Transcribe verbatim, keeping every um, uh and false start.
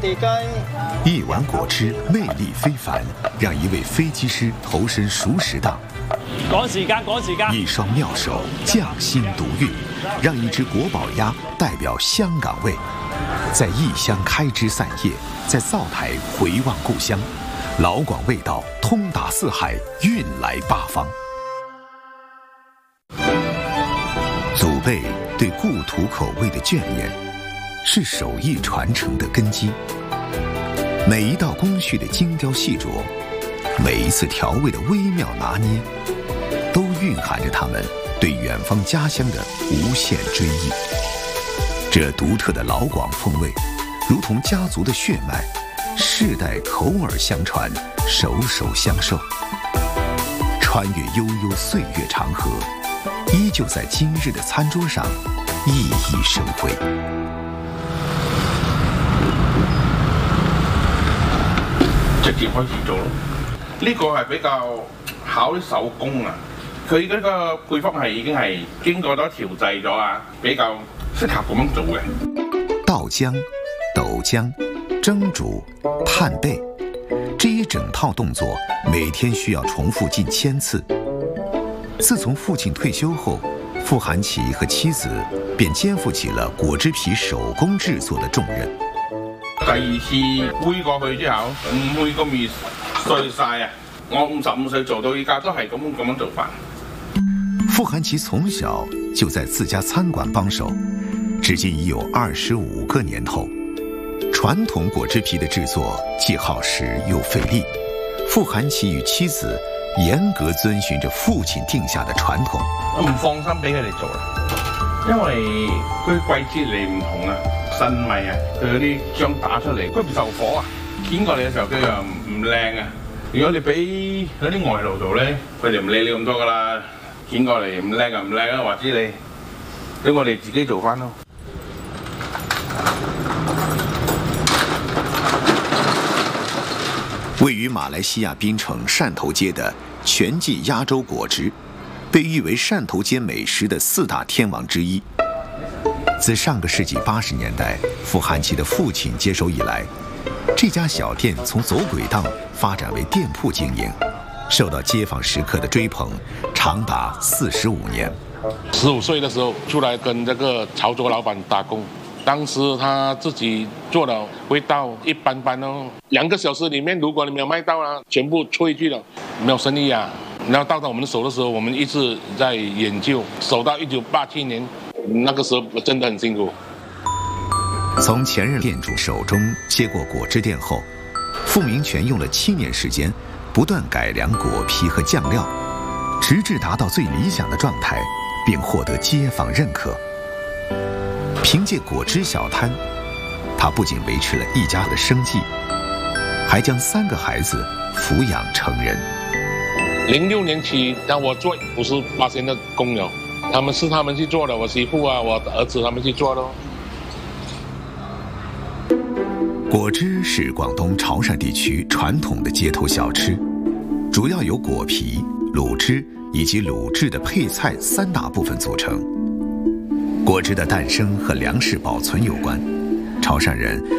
地雞。 一碗果汁魅力非凡，让一位飞机师投身熟食档。 趕時間，趕時間。 一雙妙手匠心獨運，讓一隻國寶鴨代表香港味，在異鄉開枝散葉，在灶台回望故鄉，老廣味道通達四海，運來八方。祖輩對故土口味的眷戀，是手藝傳承的根基。每一道工序的精雕細琢，每一次調味的微妙拿捏，都蘊含着他們對遠方家鄉的無限追憶。這獨特的老廣風味，如同家族的血脈，世代口耳相傳，手手相授，穿越悠悠歲月長河，依舊在今日的餐桌上熠熠生輝。 直接開始做咯，呢個係比較考啲手工啊。佢嗰個配方係已經係經過咗調製咗啊，比較適合咁樣做嘅。 倒漿、抖漿、蒸煮、炭焙，這一整套動作每天需要重複近千次。自從父親退休後，傅寒奇和妻子便肩負起了果汁皮手工製作的重任。 第二次煨過去之後，五妹個面碎晒啊！我五十五歲做到依家都係咁咁樣做法。 傅寒奇從小就在自家餐館幫手，至今已有二十五個年頭。傳統果汁皮的製作既耗時又費力，傅寒奇與妻子嚴格遵循着父親定下的傳統。 我唔放心俾佢哋做，因為佢季節嚟唔同啊。新米啊，佢嗰啲漿打出嚟，佢唔受火啊。剪過嚟嘅時候，佢又唔唔靚啊。如果你俾嗰啲外勞做咧，佢哋唔理你咁多噶啦。剪過嚟唔靚啊唔靚啊，或者你俾我哋自己做翻咯。 位於馬來西亞檳城汕頭街的全記鴨粥果汁，被譽為汕頭街美食的四大天王之一。自上個世紀八十年代傅寒奇的父親接手以來，這家小店從走軌檔發展為店鋪經營，受到街坊食客的追捧，長達四十五年。 十五歲的時候出來跟這個潮州老闆打工，當時他自己做的味道一般般哦。兩個小時裡面，如果你沒有賣到啊，全部出去了，沒有生意啊。然後到到我們的手的時候，我們一直在研究，守到一九八七年。那個時候真的很辛苦。 從前任店主手中接過果汁店後，傅明全用了七年時間，不斷改良果皮和醬料，直至達到最理想的狀態，並獲得街坊認可。憑借果汁小攤，他不僅維持了一家的生計，還將三個孩子撫養成人。 零六年起，讓我做五十八仙的工友。他們是他們去做的，我媳婦啊，我兒子他們去做的。 果汁是廣東潮汕地區傳統的街頭小吃，主要由果皮、滷汁以及滷製的配菜三大部分組成。果汁的誕生和糧食保存有關，潮汕人